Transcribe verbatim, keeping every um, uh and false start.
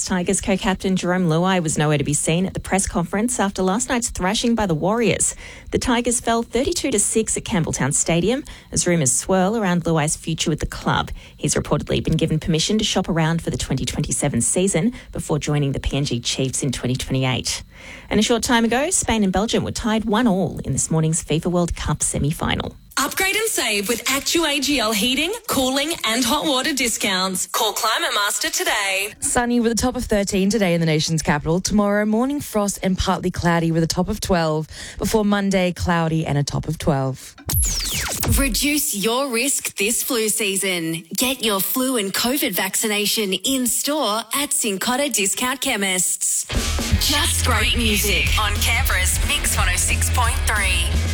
Tigers co-captain Jerome Luai was nowhere to be seen at the press conference after last night's thrashing by the Warriors. The Tigers fell thirty-two to six at Campbelltown Stadium as rumours swirl around Luai's future with the club. He's reportedly been given permission to shop around for the twenty twenty-seven season before joining the P N G Chiefs in twenty twenty-eight. And a short time ago, Spain and Belgium were tied one all in this morning's FIFA World Cup semi-final. Upgrade and save with ActuAGL heating, cooling and hot water discounts. Call Climate Master today. Sunny with a top of thirteen today in the nation's capital. Tomorrow, morning frost and partly cloudy with a top of twelve. Before Monday, cloudy and a top of twelve. Reduce your risk this flu season. Get your flu and COVID vaccination in store at Cincotta Discount Chemists. Just great music on Canberra's Mix one oh six point three.